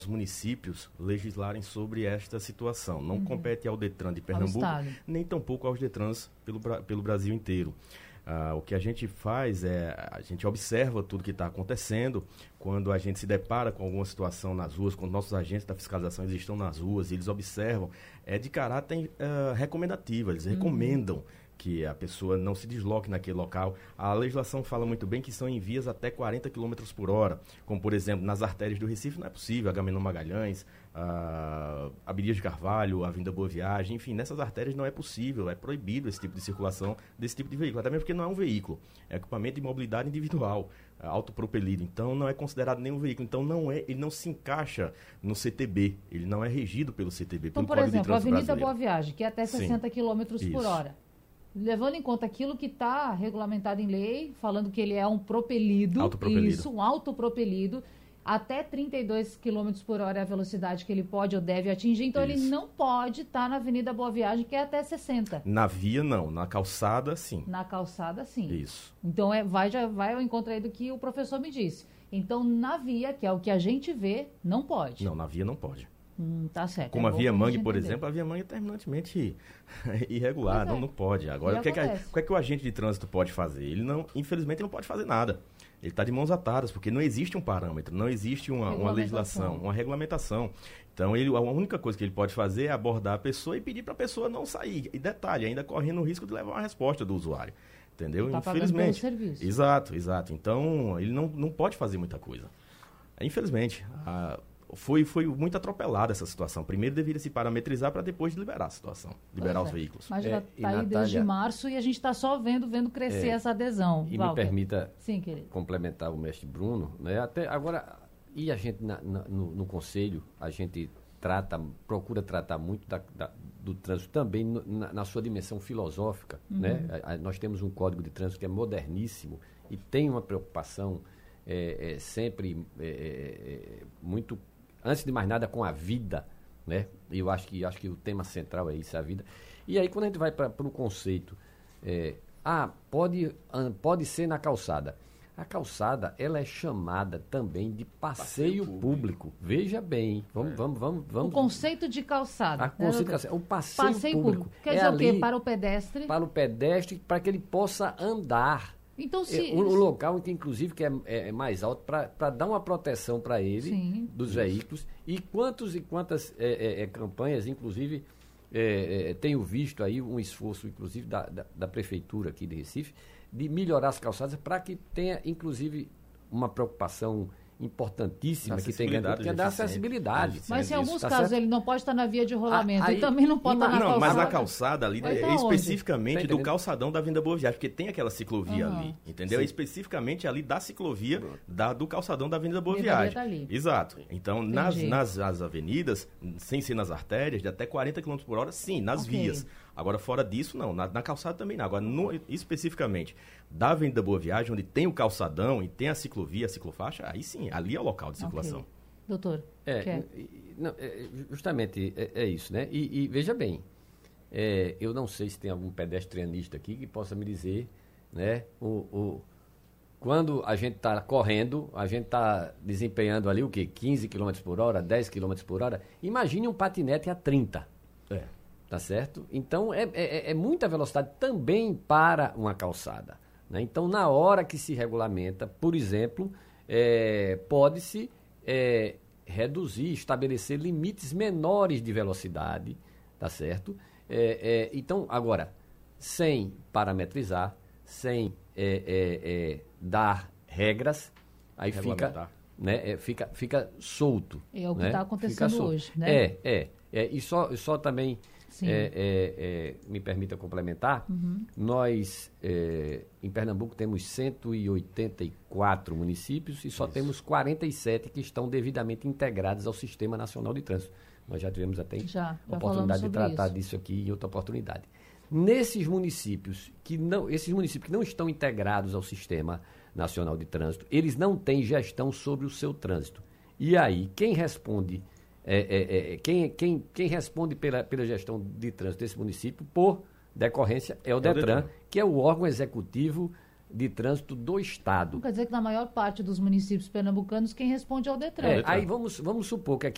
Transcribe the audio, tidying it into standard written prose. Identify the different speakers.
Speaker 1: os municípios legislarem sobre esta situação. Não compete ao Detran de Pernambuco, nem tampouco aos Detrans pelo Brasil inteiro. O que a gente faz a gente observa tudo que está acontecendo. Quando a gente se depara com alguma situação nas ruas, quando nossos agentes da fiscalização eles estão nas ruas e eles observam, é de caráter recomendativo, eles recomendam que a pessoa não se desloque naquele local. A legislação fala muito bem que são em vias até 40 km por hora, como, por exemplo, nas artérias do Recife não é possível, Agamenon Magalhães, Abdias de Carvalho, Avenida Boa Viagem, enfim, nessas artérias não é possível, é proibido esse tipo de circulação desse tipo de veículo, até mesmo porque não é um veículo, é equipamento de mobilidade individual, autopropelido, então não é considerado nenhum veículo, então ele não se encaixa no CTB, ele não é regido pelo CTB,
Speaker 2: então,
Speaker 1: pelo
Speaker 2: por
Speaker 1: Código de
Speaker 2: exemplo, a
Speaker 1: Trânsito
Speaker 2: Avenida
Speaker 1: Brasileiro.
Speaker 2: Boa Viagem, que é até 60 km por hora. Levando em conta aquilo que está regulamentado em lei, falando que ele é um propelido, um autopropelido, até 32 km por hora é a velocidade que ele pode ou deve atingir, então ele não pode estar na Avenida Boa Viagem, que é até 60.
Speaker 1: Na via, não. Na calçada, sim.
Speaker 2: Na calçada, sim.
Speaker 1: Isso.
Speaker 2: Então, já vai ao encontro aí do que o professor me disse. Então, na via, que é o que a gente vê, não pode.
Speaker 1: Não, na via não pode.
Speaker 2: Tá certo.
Speaker 1: Como a Via Mangue, por exemplo, a Via Mangue é terminantemente irregular, não pode. Agora, o que é que o agente de trânsito pode fazer? Infelizmente, não pode fazer nada. Ele está de mãos atadas, porque não existe um parâmetro, não existe uma legislação, uma regulamentação. Então, a única coisa que ele pode fazer é abordar a pessoa e pedir para a pessoa não sair. E detalhe, ainda correndo o risco de levar uma resposta do usuário. Entendeu? Infelizmente. Exato. Então, ele não pode fazer muita coisa. Infelizmente, foi muito atropelada essa situação. Primeiro deveria se parametrizar para depois liberar a situação, liberar os veículos.
Speaker 2: Mas já está aí desde março e a gente está só vendo crescer essa adesão.
Speaker 3: E
Speaker 2: Walter,
Speaker 3: me permita
Speaker 2: complementar
Speaker 3: o mestre Bruno, né? Até agora, e a gente no Conselho, a gente procura tratar muito do trânsito também na sua dimensão filosófica. Né? Nós temos um Código de Trânsito que é moderníssimo e tem uma preocupação sempre muito, antes de mais nada, com a vida, né? Eu acho que o tema central é isso, a vida. E aí, quando a gente vai para o conceito, pode ser na calçada. A calçada, ela é chamada também de passeio público. Veja bem, vamos.
Speaker 2: O conceito de calçada.
Speaker 3: O passeio público.
Speaker 2: Quer dizer o quê? Para o pedestre?
Speaker 3: Para o pedestre, para que ele possa andar.
Speaker 2: Então,
Speaker 3: um local que, inclusive, que é mais alto para dar uma proteção para ele, dos veículos. E quantas campanhas, inclusive, tenho visto aí um esforço, inclusive, da Prefeitura aqui de Recife, de melhorar as calçadas para que tenha, inclusive, uma preocupação importantíssima que tem que é da acessibilidade.
Speaker 2: Mas em alguns casos ele não pode estar na via de rolamento e também não pode estar na calçada.
Speaker 1: Mas a calçada ali é especificamente do calçadão da Avenida Boa Viagem, porque tem aquela ciclovia ali, entendeu? É especificamente ali da ciclovia do calçadão da Avenida Boa Viagem. Tá ali. Exato. Então, nas avenidas, sem ser nas artérias, de até 40 km por hora, sim, nas vias. Agora, fora disso, não. Na calçada também não. Agora, especificamente da Avenida Boa Viagem, onde tem o calçadão e tem a ciclovia, a ciclofaixa, aí sim, ali é o local de circulação.
Speaker 2: Doutor,
Speaker 3: justamente é isso, né? E veja bem, eu não sei se tem algum pedestrianista aqui que possa me dizer, né? Quando a gente está correndo, a gente está desempenhando ali o quê? 15 km por hora, 10 km por hora. Imagine um patinete a 30. Tá certo? Então, é muita velocidade também para uma calçada. Né? Então, na hora que se regulamenta, por exemplo, pode-se reduzir, estabelecer limites menores de velocidade, tá certo? Então, agora, sem parametrizar, sem dar regras, aí fica solto.
Speaker 2: É o que está acontecendo hoje, né?
Speaker 3: E só também... me permita complementar, nós em Pernambuco temos 184 municípios e só temos 47 que estão devidamente integrados ao Sistema Nacional de Trânsito. Nós já tivemos até a oportunidade de tratar disso aqui em outra oportunidade. Nesses municípios que não estão integrados ao Sistema Nacional de Trânsito, eles não têm gestão sobre o seu trânsito. E aí, quem responde... Quem responde pela gestão de trânsito desse município, por decorrência, é o Detran, que é o órgão executivo de trânsito do Estado.
Speaker 2: Não quer dizer que na maior parte dos municípios pernambucanos, quem responde é o Detran.
Speaker 3: Aí vamos supor que aqui